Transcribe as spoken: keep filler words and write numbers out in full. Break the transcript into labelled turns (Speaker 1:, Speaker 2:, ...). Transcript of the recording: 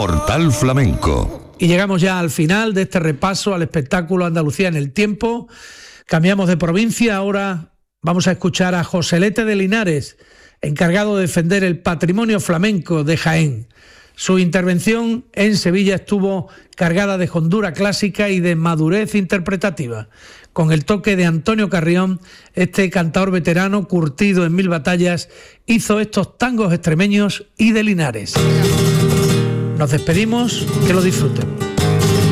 Speaker 1: Portal Flamenco.
Speaker 2: Y llegamos ya al final de este repaso al espectáculo Andalucía en el tiempo. Cambiamos de provincia, ahora vamos a escuchar a Joselete de Linares, encargado de defender el patrimonio flamenco de Jaén. Su intervención en Sevilla estuvo cargada de hondura clásica y de madurez interpretativa. Con el toque de Antonio Carrión, este cantador veterano, curtido en mil batallas, hizo estos tangos extremeños y de Linares. Nos despedimos, que lo disfruten.